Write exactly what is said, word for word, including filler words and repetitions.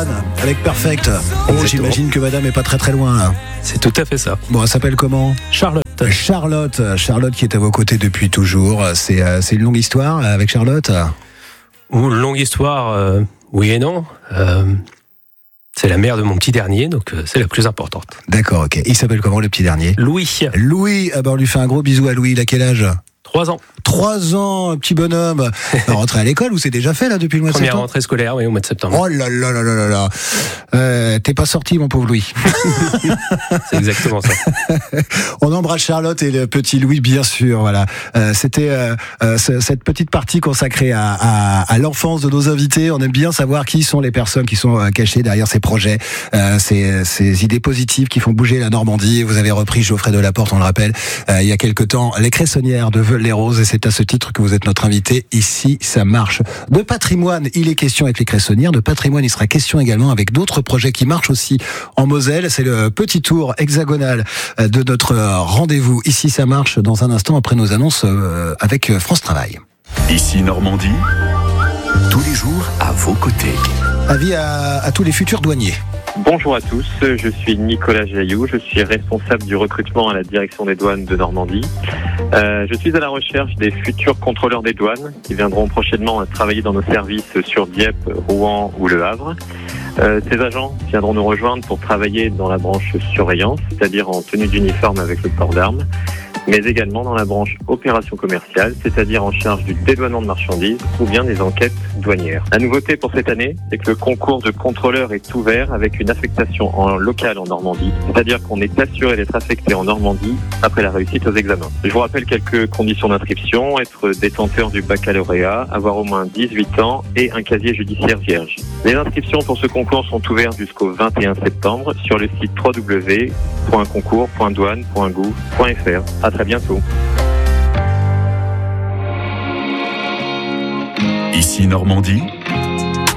Swan avec Perfect. Oh, j'imagine que madame est pas très très loin là. C'est tout à fait ça. Bon, elle s'appelle comment ? Charlotte. Charlotte, Charlotte qui est à vos côtés depuis toujours. C'est, euh, c'est une longue histoire avec Charlotte ? Ou une longue histoire, euh, oui et non. Euh, c'est la mère de mon petit dernier, donc euh, c'est la plus importante. D'accord, ok. Il s'appelle comment le petit dernier ? Louis. Louis, ah ben on lui fait un gros bisou à Louis. Il a quel âge ? Trois ans. Trois ans, un petit bonhomme. Rentré à l'école ou c'est déjà fait là depuis le mois de Première septembre ? rentrée scolaire, oui, au mois de septembre. Oh là là là là là là. Euh, t'es pas sorti mon pauvre Louis. C'est exactement ça. On embrasse Charlotte et le petit Louis bien sûr. Voilà. Euh, c'était euh, euh, cette petite partie consacrée à, à, à l'enfance de nos invités. On aime bien savoir qui sont les personnes qui sont euh, cachées derrière ces projets, euh, ces, ces idées positives qui font bouger la Normandie. Vous avez repris Geoffrey Delaporte, on le rappelle, euh, il y a quelque temps, les Cressonnières de Veules-les-Roses, et c'est à ce titre que vous êtes notre invité. Ici, ça marche. De patrimoine, il est question avec les Cressonnières. De patrimoine, il sera question également avec d'autres projets qui marchent aussi en Moselle. C'est le petit tour hexagonal de notre rendez-vous. Ici, ça marche dans un instant après nos annonces avec France Travail. Ici Normandie, tous les jours à vos côtés. Avis à, à tous les futurs douaniers. Bonjour à tous, je suis Nicolas Jailloux, je suis responsable du recrutement à la direction des douanes de Normandie. Euh, je suis à la recherche des futurs contrôleurs des douanes qui viendront prochainement travailler dans nos services sur Dieppe, Rouen ou Le Havre. Euh, ces agents viendront nous rejoindre pour travailler dans la branche surveillance, c'est-à-dire en tenue d'uniforme avec le port d'armes, mais également dans la branche opération commerciale, c'est-à-dire en charge du dédouanement de marchandises ou bien des enquêtes douanières. La nouveauté pour cette année, c'est que le concours de contrôleur est ouvert avec une affectation en local en Normandie, c'est-à-dire qu'on est assuré d'être affecté en Normandie après la réussite aux examens. Je vous rappelle quelques conditions d'inscription: être détenteur du baccalauréat, avoir au moins dix-huit ans et un casier judiciaire vierge. Les inscriptions pour ce concours sont ouvertes jusqu'au vingt et un septembre sur le site w w w point concours point douane point gouv point f r. À très bientôt. Ici Normandie,